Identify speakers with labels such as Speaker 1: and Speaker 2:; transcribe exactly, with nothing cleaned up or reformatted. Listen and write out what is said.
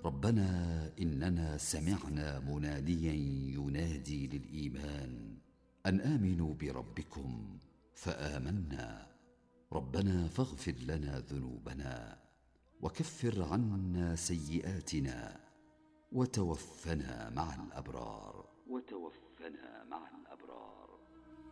Speaker 1: ربنا إننا سمعنا مناديا ينادي للإيمان أن آمنوا بربكم فآمنا. ربنا فاغفر لنا ذنوبنا وكفر عنا سيئاتنا وتوفنا مع الأبرار وتوفنا مع الأبرار